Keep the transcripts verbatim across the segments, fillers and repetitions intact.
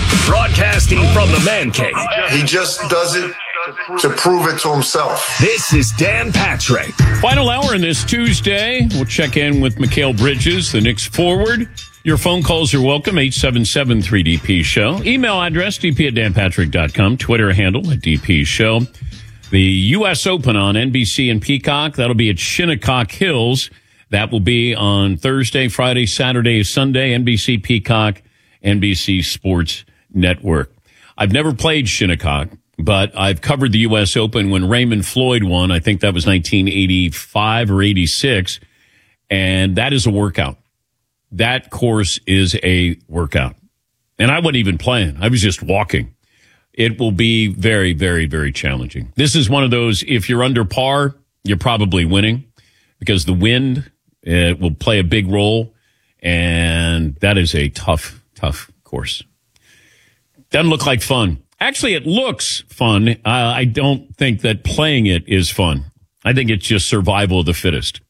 Broadcasting from the man cave. He just does it to prove it to himself. This is Dan Patrick. Final hour in this Tuesday. We'll check in with Mikal Bridges, the Knicks forward. Your phone calls are welcome, eight seven seven three D P show. Email address, d p at dan patrick dot com. Twitter handle at D P show. The U S Open on N B C and Peacock. That'll be at Shinnecock Hills. That will be on Thursday, Friday, Saturday, Sunday. N B C, Peacock, N B C Sports Network. I've never played Shinnecock, but I've covered the U S Open when Raymond Floyd won. I think that was nineteen eighty-five or eighty-six. And that is a workout. That course is a workout. And I wasn't even playing. I was just walking. It will be very, very, very challenging. This is one of those, if you're under par, you're probably winning because the wind uh, will play a big role. And that is a tough, tough course. Doesn't look like fun. Actually, it looks fun. Uh, I don't think that playing it is fun. I think it's just survival of the fittest.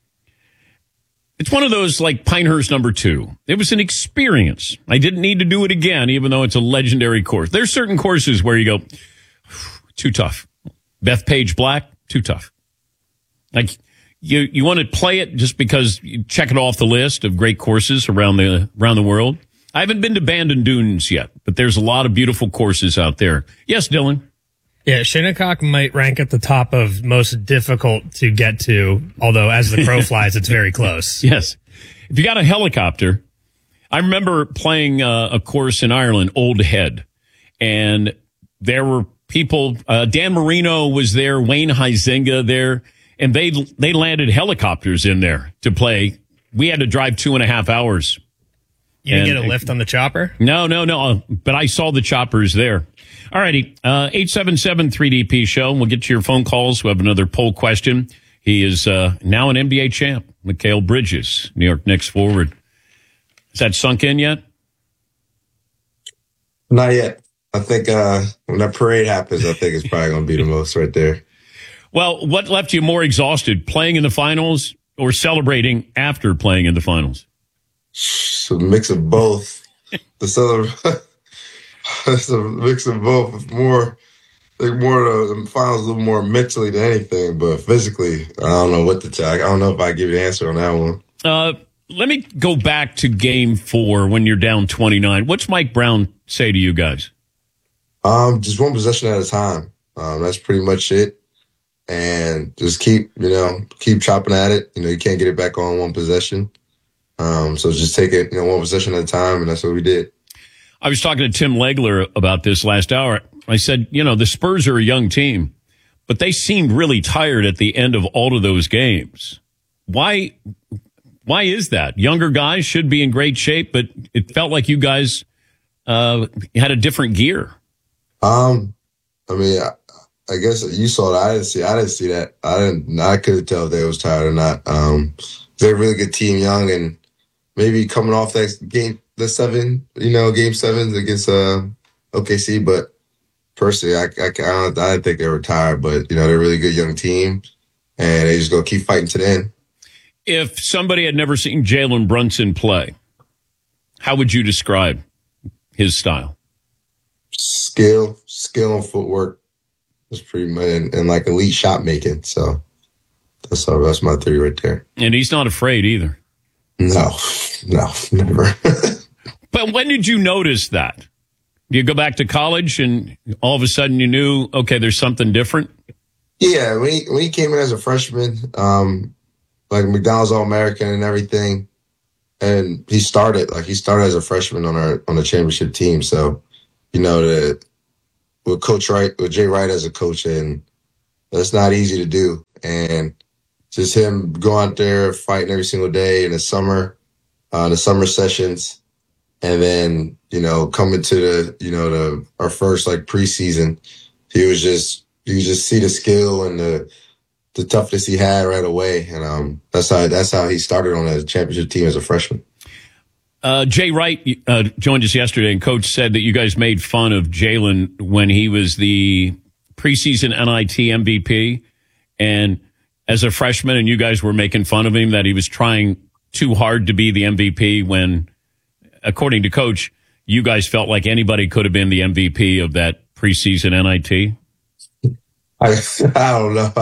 It's one of those like Pinehurst number two. It was an experience. I didn't need to do it again, even though it's a legendary course. There's certain courses where you go, too tough. Bethpage Black, too tough. Like you, you want to play it just because you check it off the list of great courses around the around the world. I haven't been to Bandon Dunes yet, but there's a lot of beautiful courses out there. Yes, Dylan. Yeah, Shinnecock might rank at the top of most difficult to get to, although as the crow flies, it's very close. Yes. If you got a helicopter, I remember playing uh, a course in Ireland, Old Head, and there were people, uh, Dan Marino was there, Wayne Huizenga there, and they they landed helicopters in there to play. We had to drive two and a half hours. You didn't and, get a lift on the chopper? No, no, no, but I saw the choppers there. All righty, uh, eight seven seven three D P show. We'll get to your phone calls. We have another poll question. He is uh, now an N B A champ, Mikal Bridges, New York Knicks forward. Has that sunk in yet? Not yet. I think uh, when that parade happens, I think it's probably going to be the most right there. Well, what left you more exhausted, playing in the finals or celebrating after playing in the finals? It's a mix of both. The celebration. It's a mix of both. More, I think more the finals a little more mentally than anything, but physically, I don't know what to tell. I don't know if I give you an answer on that one. Uh, let me go back to game four when you're down twenty-nine. What's Mike Brown say to you guys? Um, just one possession at a time. Um, that's pretty much it. And just keep, you know, keep chopping at it. You know, you can't get it back on one possession. Um, so just take it, you know, one possession at a time, and that's what we did. I was talking to Tim Legler about this last hour. I said, you know, the Spurs are a young team, but they seemed really tired at the end of all of those games. Why, why is that? Younger guys should be in great shape, but it felt like you guys uh, had a different gear. Um, I mean, I, I guess you saw that. I didn't see. I didn't see that. I didn't. I couldn't tell if they was tired or not. Um, they're a really good team, young, and maybe coming off that game. The seven, you know, game sevens against uh, O K C, but personally, I, I, I, don't, I didn't think they were tired, but, you know, they're a really good young team, and they just going to keep fighting to the end. If somebody had never seen Jalen Brunson play, how would you describe his style? Skill, skill and footwork is pretty much, and, and like elite shot making, so that's, all, that's my theory right there. And he's not afraid either. No, no, never. But when did you notice that? Do you go back to college and all of a sudden you knew, okay, there's something different? Yeah, when he, when he came in as a freshman, um, like McDonald's All-American and everything, and he started, like he started as a freshman on our on the championship team. So, you know, the, with Coach Wright, with Jay Wright as a coach, and that's not easy to do. And just him going out there fighting every single day in the summer, uh, the summer sessions. And then, you know, coming to the, you know, the, our first like preseason, he was just, you could just see the skill and the, the toughness he had right away. And, um, that's how, that's how he started on a championship team as a freshman. Uh, Jay Wright, uh, joined us yesterday, and Coach said that you guys made fun of Jalen when he was the preseason N I T M V P. And as a freshman, and you guys were making fun of him that he was trying too hard to be the M V P when, according to Coach, you guys felt like anybody could have been the M V P of that preseason N I T? I, I don't know.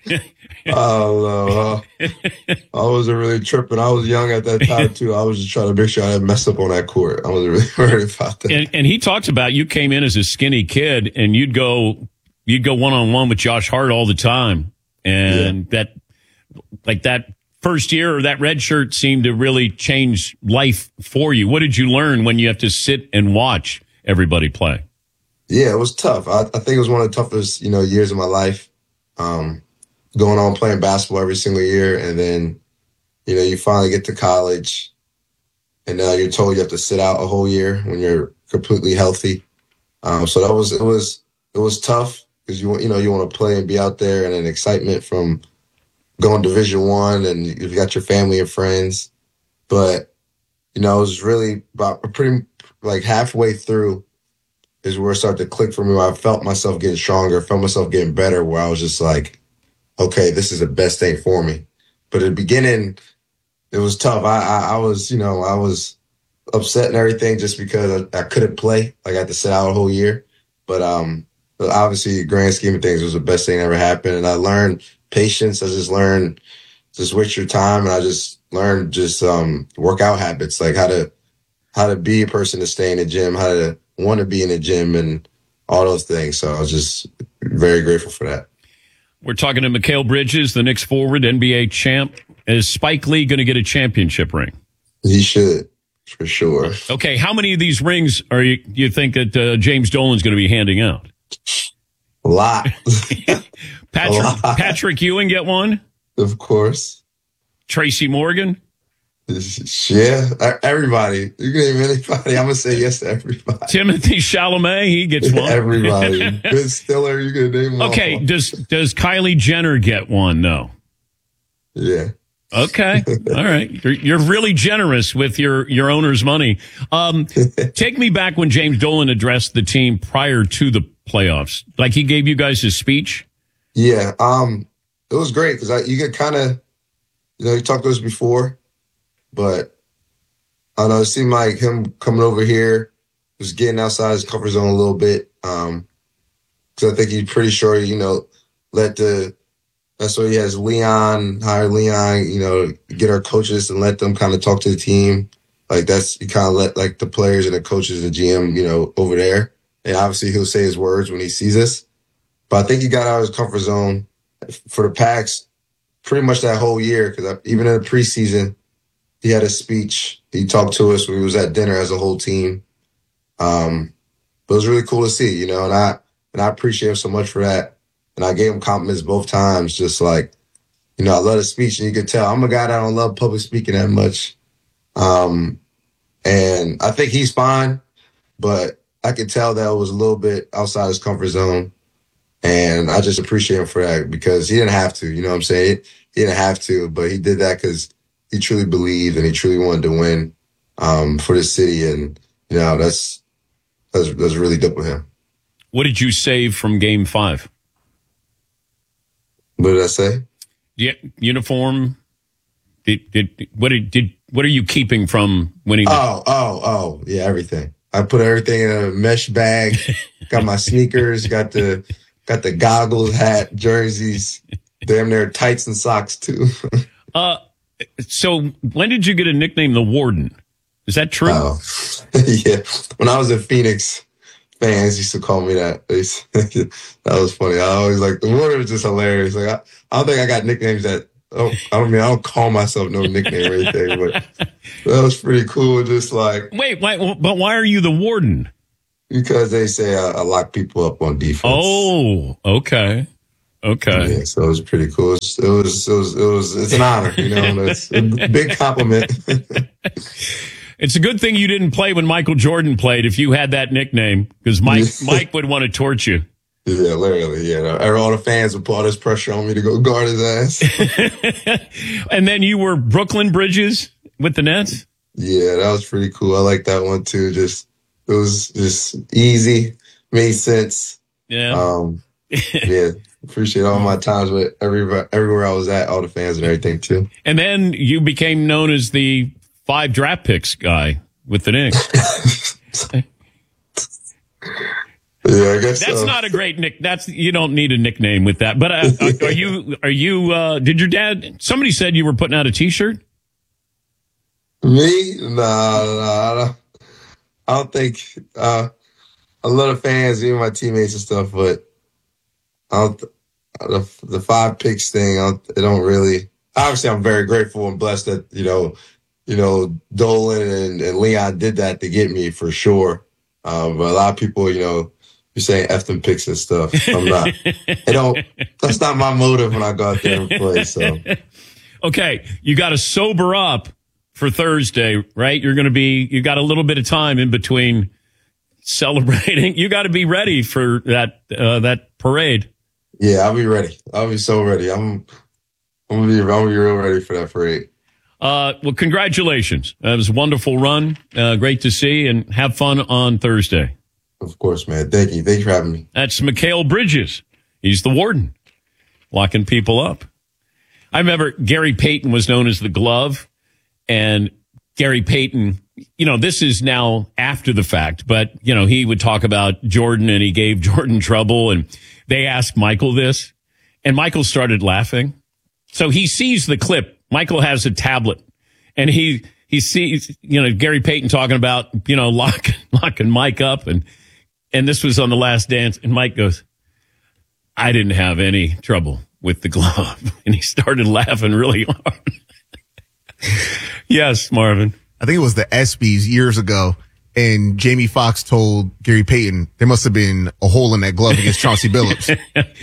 I don't know. I wasn't really tripping. I was young at that time, too. I was just trying to make sure I didn't mess up on that court. I wasn't really worried about that. And, and he talks about you came in as a skinny kid, and you'd go you'd go one-on-one with Josh Hart all the time. And yeah. that, like that first year or that red shirt seemed to really change life for you. What did you learn when you have to sit and watch everybody play? Yeah, it was tough. I, I think it was one of the toughest, you know, years of my life. Um, going on playing basketball every single year, and then, you know, you finally get to college, and now you're told you have to sit out a whole year when you're completely healthy. Um, so that was it was it was tough because you you know you want to play and be out there, and an excitement from going Division One, and you've got your family and friends. But you know, it was really about pretty like halfway through is where it started to click for me. Where I felt myself getting stronger, felt myself getting better. Where I was just like, okay, this is the best thing for me. But at the beginning, it was tough. I, I, I was, you know, I was upset and everything just because I, I couldn't play. Like I had to sit out a whole year. But um, obviously, grand scheme of things, it was the best thing that ever happened. And I learned patience. I just learned just waste your time. And I just learned just um, workout habits, like how to how to be a person to stay in the gym, how to want to be in the gym, and all those things. So I was just very grateful for that. We're talking to Mikal Bridges, the Knicks forward, N B A champ. Is Spike Lee going to get a championship ring? He should, for sure. Okay, how many of these rings are you you think that uh, James Dolan's going to be handing out? A lot. Patrick, a lot. Patrick Ewing get one? Of course. Tracy Morgan? Yeah, everybody. You can name anybody. I'm going to say yes to everybody. Timothy Chalamet, he gets one. Everybody. Ben Stiller, you can name them Okay, all. does does Kylie Jenner get one? No. Yeah. Okay. All right. You're, you're really generous with your, your owner's money. Um, take me back when James Dolan addressed the team prior to the playoffs. Like he gave you guys his speech? Yeah. Um, it was great because you get kind of, you know, you talked to us before. But I don't know, it seemed like him coming over here was getting outside his comfort zone a little bit. Um, because I think he's pretty sure, you know, let the, that's why he has Leon, hire Leon, you know, get our coaches and let them kind of talk to the team. Like that's, he kind of let like the players and the coaches and the G M, you know, over there. And obviously he'll say his words when he sees us. But I think he got out of his comfort zone for the Pacs pretty much that whole year. Because even in the preseason, he had a speech. He talked to us when we was at dinner as a whole team. Um, but it was really cool to see, you know, and I and I appreciate him so much for that. And I gave him compliments both times, just like, you know, I love his speech. And you could tell I'm a guy that don't love public speaking that much. Um, and I think he's fine, but I could tell that it was a little bit outside his comfort zone. And I just appreciate him for that because he didn't have to, you know what I'm saying? He didn't have to, but he did that because he truly believed and he truly wanted to win um, for the city. And, you know, that's, that's, that's really dope with him. What did you save from game five? What did I say? Yeah, uniform. Did, did, what did, did, what are you keeping from winning? The- oh, oh, oh, yeah, everything. I put everything in a mesh bag, got my sneakers, got the, got the goggles, hat, jerseys, damn near tights and socks too. uh, So when did you get a nickname, the Warden? Is that true? Oh, yeah. When I was in Phoenix, fans used to call me that. That was funny. I always like the Warden was just hilarious. Like I, I don't think I got nicknames that. Oh, I don't mean I don't call myself no nickname or anything, but that was pretty cool. Just like wait, why? But why are you the Warden? Because they say I, I lock people up on defense. Oh, okay. Okay. Yeah, so it was pretty cool. It was, it was, it was, it was it's an honor, you know, it's a big compliment. It's a good thing you didn't play when Michael Jordan played if you had that nickname, because Mike, Mike would want to torch you. Yeah, literally, yeah. All the fans would put all this pressure on me to go guard his ass. And then you were Brooklyn Bridges with the Nets? Yeah, that was pretty cool. I like that one too. Just, it was just easy, made sense. Yeah. Um, yeah. Appreciate all my times with everywhere, everywhere I was at, all the fans and everything too. And then you became known as the five draft picks guy with the Knicks. Yeah, I guess That's so. not a great nick. That's you don't need a nickname with that. But uh, are, are you? Are you? Uh, did your dad? Somebody said you were putting out a T-shirt. Me? Nah, nah, I don't, I don't think. Uh, a lot of fans, even my teammates and stuff, but I don't. The, the five picks thing, I don't, it don't really. Obviously, I'm very grateful and blessed that you know, you know, Dolan and, and Leon did that to get me for sure. Um, but a lot of people, you know, be saying F them picks and stuff. I'm not. I don't. That's not my motive when I go out there and play. So. Okay, you got to sober up for Thursday, right? You're going to be. You got a little bit of time in between celebrating. You got to be ready for that uh, that parade. Yeah, I'll be ready. I'll be so ready. I'm. I'm gonna be. I'm gonna be real ready for that parade. Uh, well, congratulations. That was a wonderful run. Uh, great to see, and have fun on Thursday. Of course, man. Thank you. Thanks for having me. That's Mikal Bridges. He's the warden, locking people up. I remember Gary Payton was known as the glove, and Gary Payton, you know, this is now after the fact, but, you know, he would talk about Jordan, and he gave Jordan trouble, and they asked Michael this, and Michael started laughing. So he sees the clip. Michael has a tablet, and he he sees, you know, Gary Payton talking about, you know, lock, locking Mike up, and and this was on The Last Dance, and Mike goes, I didn't have any trouble with the glove. And he started laughing really hard. Yes, Marvin. I think it was the ESPYs years ago, and Jamie Foxx told Gary Payton there must have been a hole in that glove against Chauncey Billups.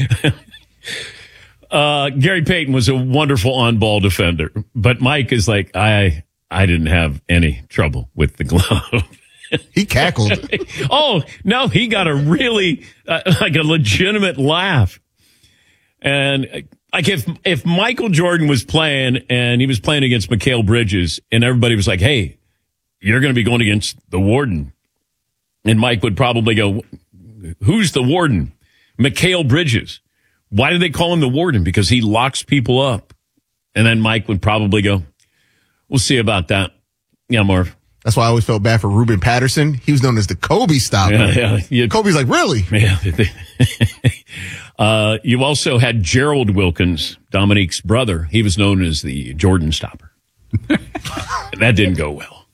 Uh, Gary Payton was a wonderful on-ball defender, but Mike is like, I I didn't have any trouble with the glove. He cackled. Oh, no, he got a really, uh, like a legitimate laugh. And uh, like if, if Michael Jordan was playing and he was playing against Mikal Bridges and everybody was like, hey, you're going to be going against the warden. And Mike would probably go, who's the warden? Mikal Bridges. Why do they call him the warden? Because he locks people up. And then Mike would probably go, we'll see about that. Yeah, Marv. That's why I always felt bad for Ruben Patterson. He was known as the Kobe stopper. Yeah, yeah, yeah. Kobe's like, really? Yeah. uh, you also had Gerald Wilkins, Dominique's brother. He was known as the Jordan stopper. That didn't go well.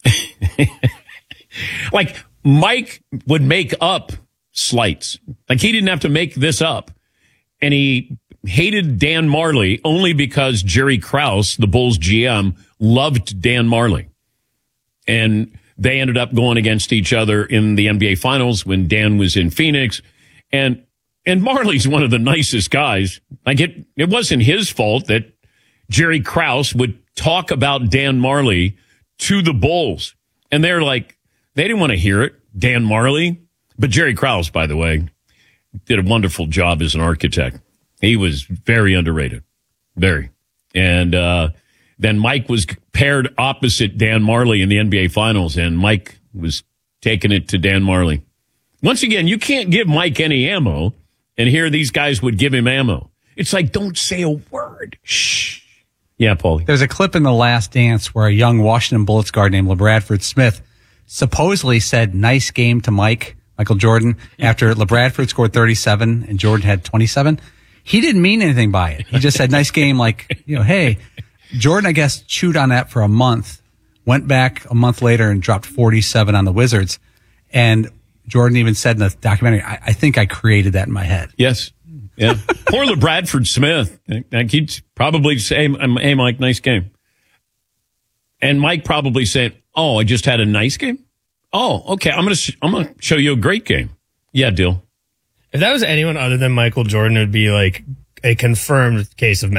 Like, Mike would make up slights. Like, he didn't have to make this up. And he hated Dan Marley only because Jerry Krause, the Bulls G M, loved Dan Marley. And they ended up going against each other in the N B A Finals when Dan was in Phoenix. And and Marley's one of the nicest guys. Like, it, it wasn't his fault that Jerry Krause would talk about Dan Marley to the Bulls. And they're like, they didn't want to hear it, Dan Marley. But Jerry Krause, by the way, did a wonderful job as an architect. He was very underrated. Very. And uh, then Mike was paired opposite Dan Marley in the N B A Finals, and Mike was taking it to Dan Marley. Once again, you can't give Mike any ammo, and here these guys would give him ammo. It's like, don't say a word. Shh. Yeah, Paulie. There's a clip in The Last Dance where a young Washington Bullets guard named LeBradford Smith supposedly said, nice game to Mike. Michael Jordan, after LeBradford scored thirty-seven and Jordan had twenty-seven. He didn't mean anything by it. He just said, nice game, like, you know, hey. Jordan, I guess, chewed on that for a month, went back a month later and dropped forty-seven on the Wizards. And Jordan even said in the documentary, I, I think I created that in my head. Yes. Yeah. Poor LeBradford Smith. Like, he'd probably say, hey, Mike, nice game. And Mike probably said, oh, I just had a nice game? Oh, okay. I'm going to I'm going to show you a great game. Yeah, deal. If that was anyone other than Michael Jordan, it would be like a confirmed case of